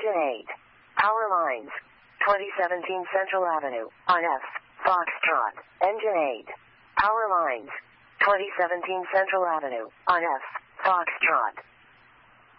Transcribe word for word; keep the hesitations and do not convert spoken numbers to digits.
Engine eight. Power lines. twenty seventeen Central Avenue, on F. Foxtrot. Engine eight. Power lines. twenty seventeen Central Avenue, on F. Foxtrot.